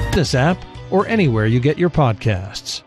this app, or anywhere you get your podcasts.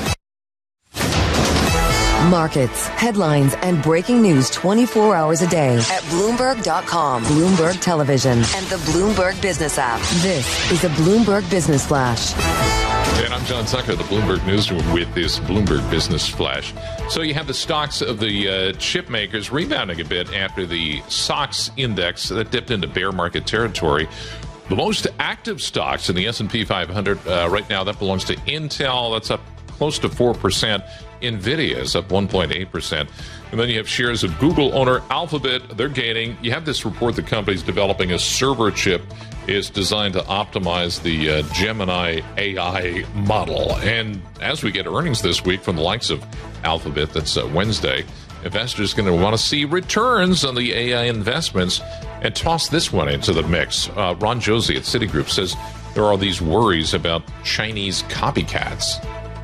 Markets, headlines, and breaking news 24 hours a day at Bloomberg.com, Bloomberg Television, and the Bloomberg Business app. This is a Bloomberg Business Flash. And I'm John Tucker, the Bloomberg Newsroom, with this Bloomberg Business Flash. So you have the stocks of the chip makers rebounding a bit after the SOX index that dipped into bear market territory. The most active stocks in the S&P 500 right now, that belongs to Intel. That's up close to 4%. NVIDIA is up 1.8%. And then you have shares of Google owner Alphabet. They're gaining. You have this report the company's developing a server chip is designed to optimize the Gemini AI model. And as we get earnings this week from the likes of Alphabet, that's Wednesday, investors are going to want to see returns on the AI investments and toss this one into the mix. Ron Josie at Citigroup says there are these worries about Chinese copycats.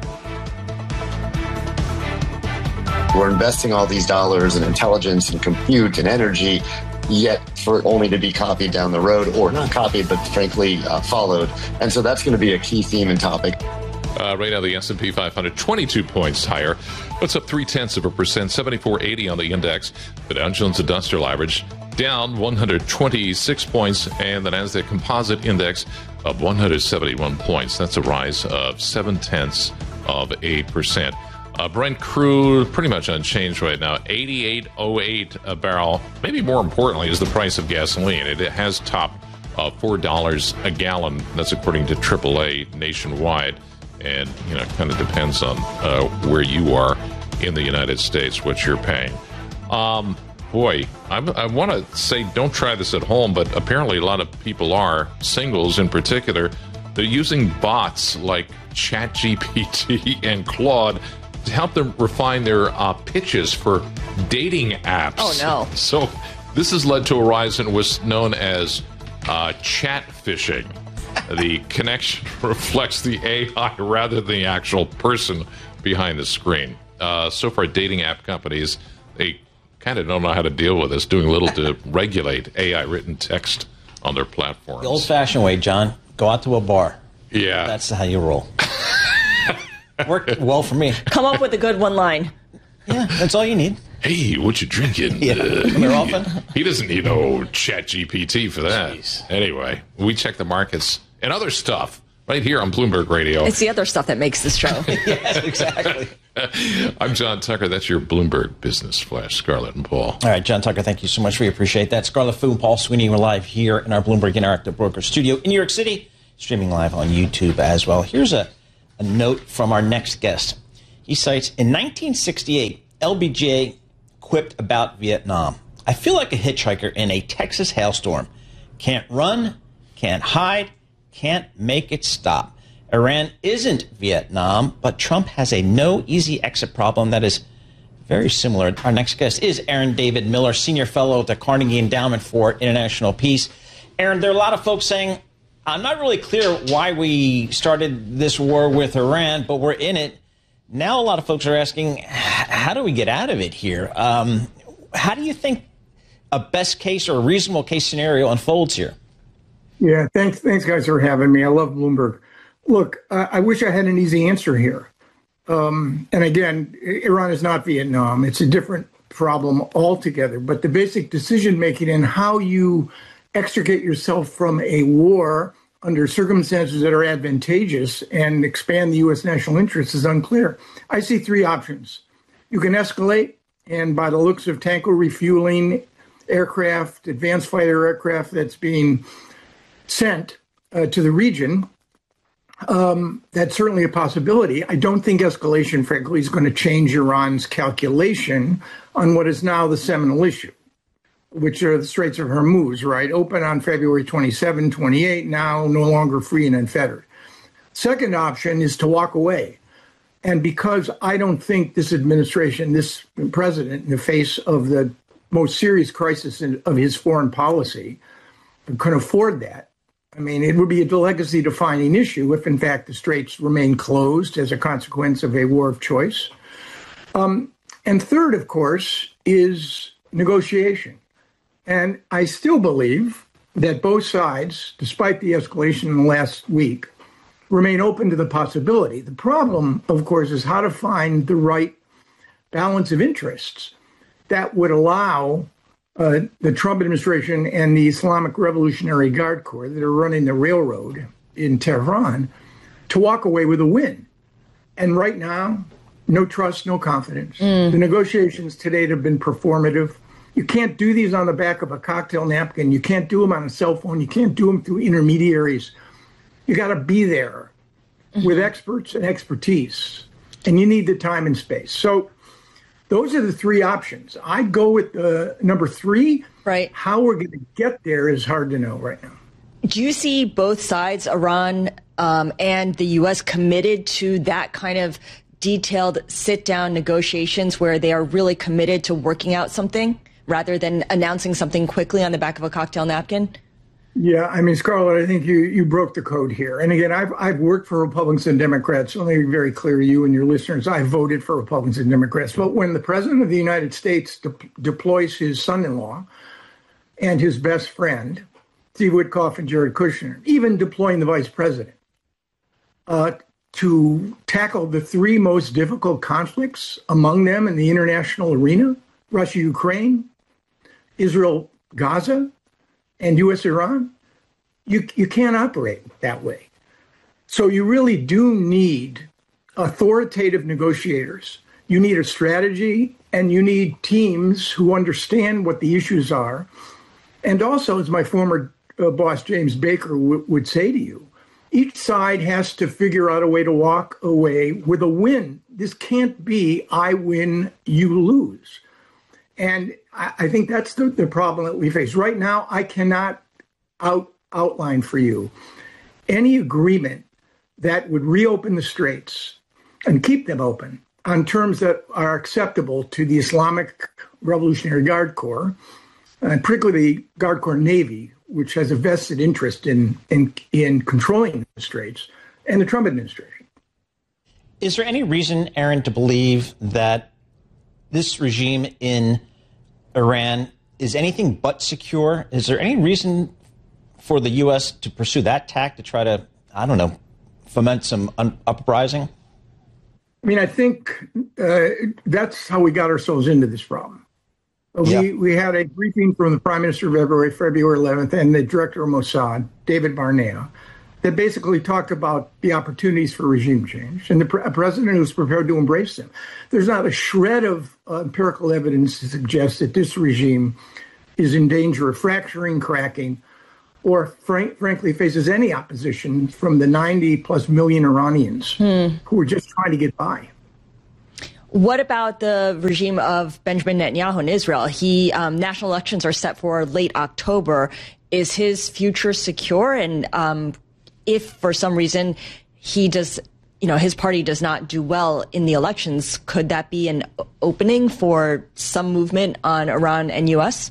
We're investing all these dollars in intelligence and compute and energy, yet for only to be copied down the road, or not copied, but frankly followed. And so that's going to be a key theme and topic. Right now, the S&P 500, 22 points higher. What's up 0.3%, 7480 on the index. The Dow Jones Industrial Average down 126 points, and the Nasdaq Composite Index up 171 points. That's a rise of 0.7%. Brent crude pretty much unchanged right now, 88.08 a barrel. Maybe more importantly is the price of gasoline. It has topped $4 a gallon. That's according to AAA nationwide. And, you know, it kind of depends on where you are in the United States, what you're paying. Boy, I want to say don't try this at home, but apparently a lot of people are, singles in particular. They're using bots like ChatGPT and Claude to help them refine their pitches for dating apps. Oh, no. So this has led to a rise in what's known as chat phishing. The connection reflects the AI rather than the actual person behind the screen. So far, dating app companies, they kind of don't know how to deal with this, doing little to regulate AI-written text on their platforms. The old-fashioned way, John. Go out to a bar. Yeah. That's how you roll. Worked well for me. Come up with a good one line. Yeah, that's all you need. Hey, what you drinking? Yeah. Come here often? He doesn't need no chat GPT for that. Jeez. Anyway, we check the markets and other stuff right here on Bloomberg Radio. It's the other stuff that makes this show. Yes, exactly. I'm John Tucker. That's your Bloomberg Business Flash, Scarlett and Paul. All right, John Tucker, thank you so much. We appreciate that. Scarlett Fu and Paul Sweeney, we're live here in our Bloomberg Interactive Broker studio in New York City, streaming live on YouTube as well. Here's a note from our next guest. He cites, in 1968, LBJ quipped about Vietnam. I feel like a hitchhiker in a Texas hailstorm. Can't run, can't hide, can't make it stop. Iran isn't Vietnam, but Trump has a no easy exit problem that is very similar. Our next guest is Aaron David Miller, Senior Fellow at the Carnegie Endowment for International Peace. Aaron, there are a lot of folks saying, I'm not really clear why we started this war with Iran, but we're in it. Now a lot of folks are asking, how do we get out of it here? How do you think a best case or a reasonable case scenario unfolds here? Yeah, thanks guys for having me. I love Bloomberg. Look, I wish I had an easy answer here. And again, Iran is not Vietnam. It's a different problem altogether. But the basic decision making and how you extricate yourself from a war under circumstances that are advantageous and expand the U.S. national interest is unclear. I see three options. You can escalate, and by the looks of tanker refueling, aircraft, advanced fighter aircraft that's being sent to the region, that's certainly a possibility. I don't think escalation, frankly, is going to change Iran's calculation on what is now the seminal issue, which are the Straits of Hormuz, right? Open on February 27, 28, now no longer free and unfettered. Second option is to walk away. And because I don't think this administration, this president, in the face of the most serious crisis of his foreign policy, can afford that. I mean, it would be a legacy-defining issue if, in fact, the straits remain closed as a consequence of a war of choice. And third, of course, is negotiation. And I still believe that both sides, despite the escalation in the last week, remain open to the possibility. The problem, of course, is how to find the right balance of interests that would allow the Trump administration and the Islamic Revolutionary Guard Corps that are running the railroad in Tehran to walk away with a win. And right now, no trust, no confidence. The negotiations today have been performative. You can't do these on the back of a cocktail napkin. You can't do them on a cell phone. You can't do them through intermediaries. You got to be there with experts and expertise, and you need the time and space. So those are the three options. I'd go with number three. Right. How we're going to get there is hard to know right now. Do you see both sides, Iran and the U.S., committed to that kind of detailed sit-down negotiations where they are really committed to working out something rather than announcing something quickly on the back of a cocktail napkin? Yeah, I mean, Scarlett, I think you broke the code here. And again, I've worked for Republicans and Democrats. So let me be very clear to you and your listeners. I voted for Republicans and Democrats. But when the President of the United States deploys his son-in-law and his best friend, Steve Witkoff and Jared Kushner, even deploying the vice president to tackle the three most difficult conflicts among them in the international arena, Russia-Ukraine, Israel-Gaza, and U.S.-Iran, you can't operate that way. So you really do need authoritative negotiators. You need a strategy, and you need teams who understand what the issues are. And also, as my former boss James Baker would say to you, each side has to figure out a way to walk away with a win. This can't be I win, you lose. And I think that's the problem that we face. Right now, I cannot outline for you any agreement that would reopen the straits and keep them open on terms that are acceptable to the Islamic Revolutionary Guard Corps, and particularly the Guard Corps Navy, which has a vested interest in controlling the straits, and the Trump administration. Is there any reason, Aaron, to believe that this regime in Iran is anything but secure? Is there any reason for the U.S. to pursue that tack to try to, I don't know, foment some uprising? I mean, I think that's how we got ourselves into this problem. We had a briefing from the Prime Minister February 11th, and the Director of Mossad, David Barnea, that basically talked about the opportunities for regime change and a president who's prepared to embrace them. There's not a shred of empirical evidence to suggest that this regime is in danger of fracturing, cracking, or frankly faces any opposition from the 90+ million Iranians who are just trying to get by. What about the regime of Benjamin Netanyahu in Israel? National elections are set for late October. Is his future secure? And if for some reason his party does not do well in the elections, could that be an opening for some movement on Iran and U.S.?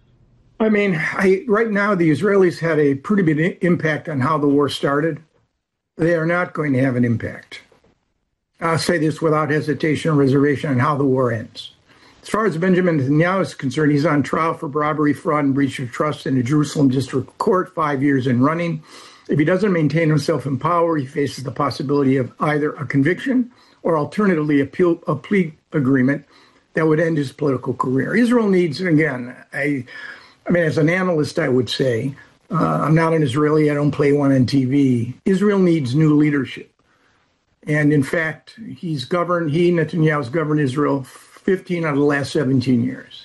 I mean, right now, the Israelis had a pretty big impact on how the war started. They are not going to have an impact. I'll say this without hesitation or reservation on how the war ends. As far as Benjamin Netanyahu is concerned, he's on trial for robbery, fraud, and breach of trust in the Jerusalem District Court, 5 years in running. If he doesn't maintain himself in power, he faces the possibility of either a conviction or alternatively a plea agreement that would end his political career. Israel needs, again, I mean, as an analyst, I would say, I'm not an Israeli, I don't play one on TV. Israel needs new leadership. And in fact, Netanyahu's governed Israel 15 out of the last 17 years.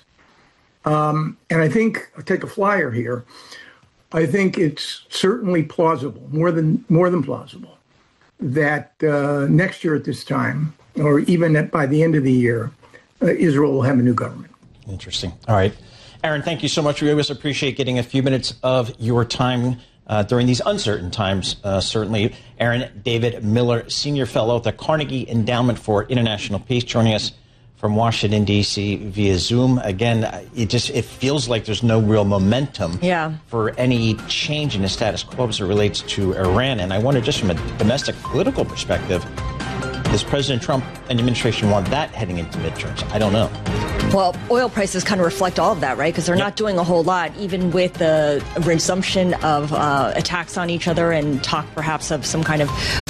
And I think, I'll take a flyer here, I think it's certainly plausible, more than plausible, that next year at this time, or even by the end of the year, Israel will have a new government. Interesting. All right. Aaron, thank you so much. We always appreciate getting a few minutes of your time during these uncertain times, certainly. Aaron David Miller, Senior Fellow at the Carnegie Endowment for International Peace, joining us from Washington, D.C. via Zoom. Again, it feels like there's no real momentum for any change in the status quo as it relates to Iran. And I wonder, just from a domestic political perspective, does President Trump and the administration want that heading into midterms? I don't know. Well, oil prices kind of reflect all of that, right? Because they're not doing a whole lot, even with the resumption of attacks on each other and talk perhaps of some kind of